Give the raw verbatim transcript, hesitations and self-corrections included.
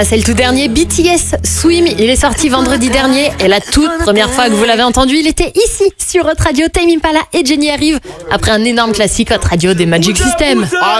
C'est le tout dernier B T S Swim, il est sorti vendredi dernier et la toute première fois que vous l'avez entendu, il était ici sur Hot Radio. Tame Impala et Jenny arrivent après un énorme classique Hot Radio des Magic System. Ah,